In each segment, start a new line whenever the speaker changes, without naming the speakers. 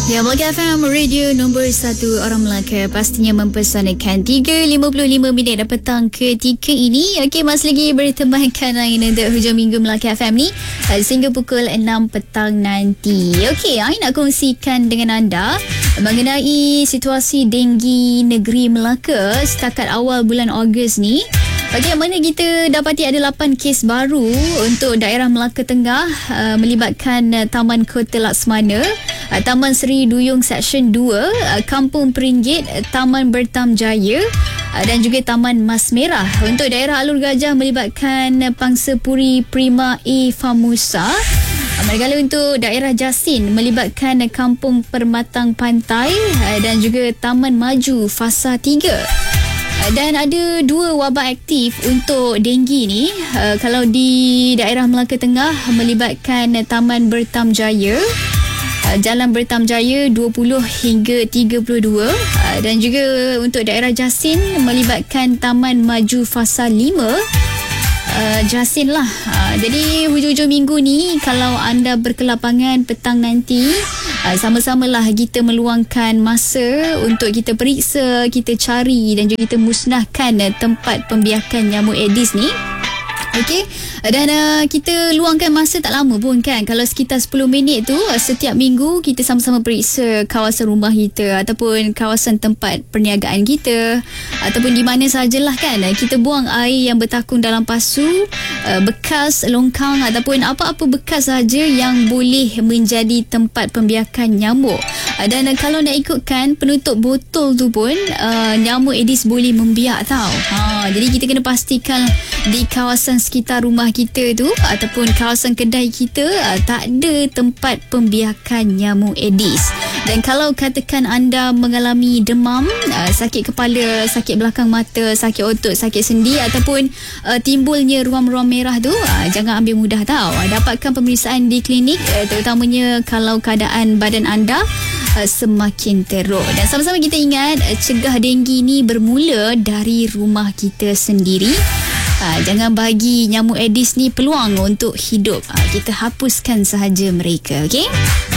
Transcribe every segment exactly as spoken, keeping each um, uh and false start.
Ya, Melaka F M, radio nombor satu orang Melaka, pastinya mempersanakan tiga lima puluh lima minit petang ketika ini. Okey, masih lagi bertemankan Aina untuk hujung minggu Melaka F M ni sehingga pukul enam petang nanti. Okey, Aina nak kongsikan dengan anda mengenai situasi denggi negeri Melaka setakat awal bulan Ogos ni. Bagaimana kita dapati ada lapan kes baru untuk daerah Melaka Tengah uh, melibatkan uh, Taman Kota Laksmana, uh, Taman Seri Duyung Seksyen dua, uh, Kampung Peringgit, uh, Taman Bertam Jaya uh, dan juga Taman Mas Merah. Untuk daerah Alur Gajah melibatkan uh, Pangsapuri Prima A Famusa. Uh, manakala untuk daerah Jasin melibatkan uh, Kampung Permatang Pantai uh, dan juga Taman Maju Fasa tiga. Dan ada dua wabak aktif untuk denggi ni. Uh, kalau di daerah Melaka Tengah melibatkan Taman Bertam Jaya, uh, Jalan Bertam Jaya dua puluh hingga tiga puluh dua, uh, dan juga untuk daerah Jasin melibatkan Taman Maju Fasa lima. Uh, Jasin lah. Uh, jadi hujung-hujung minggu ni kalau anda berkelapangan petang nanti, uh, sama-samalah kita meluangkan masa untuk kita periksa, kita cari dan juga kita musnahkan uh, tempat pembiakan nyamuk Aedes ni. Okey, dan uh, kita luangkan masa tak lama pun kan. Kalau sekitar sepuluh minit tu uh, setiap minggu kita sama-sama periksa kawasan rumah kita ataupun kawasan tempat perniagaan kita ataupun di mana sajalah kan. Uh, kita buang air yang bertakung dalam pasu, uh, bekas longkang ataupun apa-apa bekas saja yang boleh menjadi tempat pembiakan nyamuk. Uh, dan uh, kalau nak ikutkan penutup botol tu pun uh, nyamuk Aedes boleh membiak tau. Ha, jadi kita kena pastikan di kawasan sekitar rumah kita tu ataupun kawasan kedai kita uh, tak ada tempat pembiakan nyamuk Aedes. Dan kalau katakan anda mengalami demam, uh, sakit kepala, sakit belakang mata, sakit otot, sakit sendi ataupun uh, timbulnya ruam-ruam merah tu, uh, jangan ambil mudah tau. Uh, dapatkan pemeriksaan di klinik, uh, terutamanya kalau keadaan badan anda uh, semakin teruk. Dan sama-sama kita ingat, uh, cegah denggi ni bermula dari rumah kita sendiri. Ha, jangan bagi nyamuk Aedes ni peluang untuk hidup. Ha, kita hapuskan sahaja mereka, okey?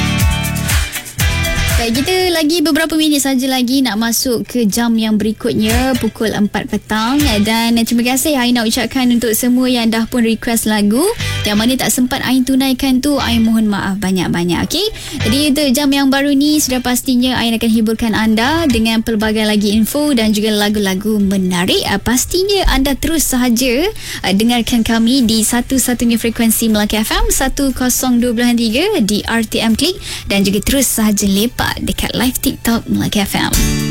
Baik, kita lagi beberapa minit saja lagi nak masuk ke jam yang berikutnya pukul empat petang. Dan terima kasih Ain nak ucapkan untuk semua yang dah pun request lagu. Yang mana tak sempat Ain tunaikan tu, Ain mohon maaf banyak-banyak, okey? Jadi untuk jam yang baru ni sudah pastinya Ain akan hiburkan anda dengan pelbagai lagi info dan juga lagu-lagu menarik. Pastinya anda terus sahaja dengarkan kami di satu-satunya frekuensi Melaka F M seratus dua puluh tiga di R T M Klik dan juga terus sahaja lepak dekat live TikTok Melaka F M.